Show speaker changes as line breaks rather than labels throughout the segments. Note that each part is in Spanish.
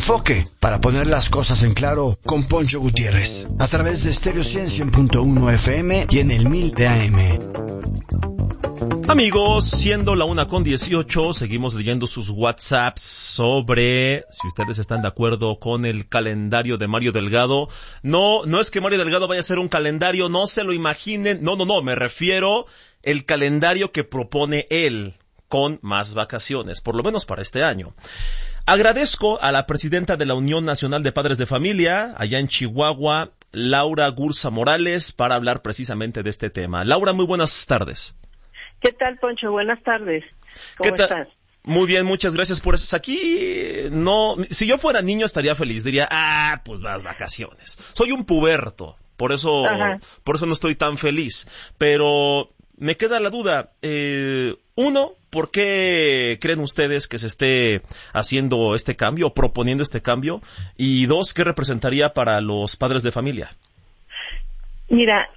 Enfoque, para poner las cosas en claro, con Poncho Gutiérrez, a través de Stereo 100.1 FM y en el 1000 de AM.
Amigos, siendo la 1:18, seguimos leyendo sus WhatsApps sobre si ustedes están de acuerdo con el calendario de Mario Delgado. No es que Mario Delgado vaya a hacer un calendario, no se lo imaginen. No, me refiero el calendario que propone él, con más vacaciones, por lo menos para este año. Agradezco a la presidenta de la Unión Nacional de Padres de Familia, allá en Chihuahua, Laura Gursa Morales, para hablar precisamente de este tema. Laura, muy buenas tardes.
¿Qué tal, Poncho? Buenas tardes. ¿Cómo estás?
Muy bien, muchas gracias por eso. Aquí, si yo fuera niño estaría feliz, diría, pues las vacaciones. Soy un puberto, por eso no estoy tan feliz. Pero me queda la duda, uno, ¿por qué creen ustedes que se esté haciendo este cambio, o proponiendo este cambio? Y dos, ¿qué representaría para los padres de familia?
Mira,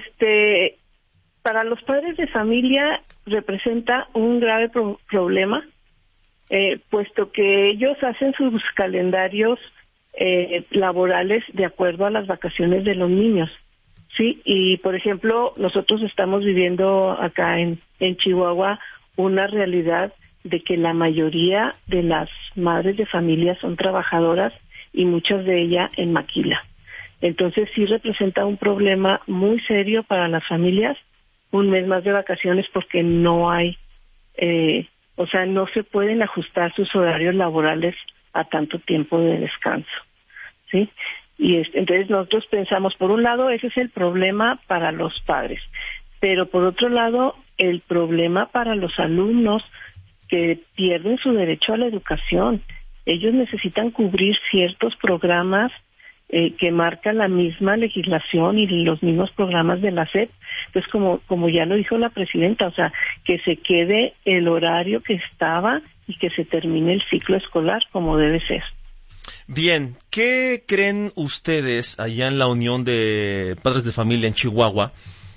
para los padres de familia representa un grave problema, puesto que ellos hacen sus calendarios laborales de acuerdo a las vacaciones de los niños, ¿sí? Y, por ejemplo, nosotros estamos viviendo acá en Chihuahua una realidad de que la mayoría de las madres de familia son trabajadoras y muchas de ellas en maquila. Entonces sí representa un problema muy serio para las familias, un mes más de vacaciones, porque no hay, no se pueden ajustar sus horarios laborales a tanto tiempo de descanso, ¿sí? Y entonces nosotros pensamos, por un lado, ese es el problema para los padres, pero por otro lado, el problema para los alumnos que pierden su derecho a la educación. Ellos necesitan cubrir ciertos programas que marca la misma legislación y los mismos programas de la SEP. Entonces, como ya lo dijo la presidenta, o sea, que se quede el horario que estaba y que se termine el ciclo escolar como debe ser.
Bien, ¿qué creen ustedes allá en la Unión de Padres de Familia en Chihuahua?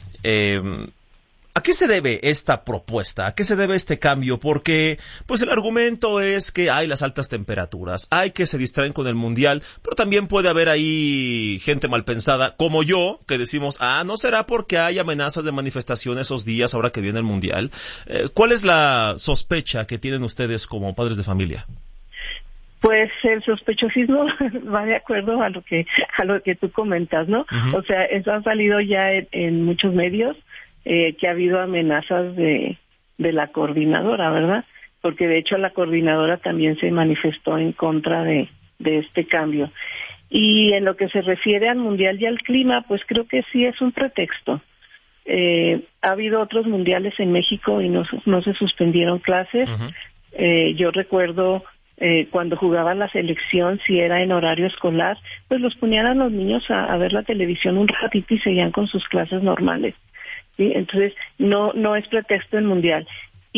¿A qué se debe esta propuesta? ¿A qué se debe este cambio? Porque, pues el argumento es que hay las altas temperaturas, hay que se distraen con el mundial, pero también puede haber ahí gente mal pensada, como yo, que decimos, ¿no será porque hay amenazas de manifestación esos días ahora que viene el mundial? ¿Cuál es la sospecha que tienen ustedes como padres de familia?
Pues el sospechosismo va de acuerdo a lo que tú comentas, ¿no? Uh-huh. O sea, eso ha salido ya en muchos medios, que ha habido amenazas de la coordinadora, ¿verdad? Porque de hecho la coordinadora también se manifestó en contra de este cambio. Y en lo que se refiere al mundial y al clima, pues creo que sí es un pretexto. Ha habido otros mundiales en México y no se suspendieron clases. Uh-huh. Yo recuerdo cuando jugaba la selección, si era en horario escolar, pues los ponían a los niños a ver la televisión un ratito y seguían con sus clases normales. ¿Sí? Entonces, no es pretexto el mundial.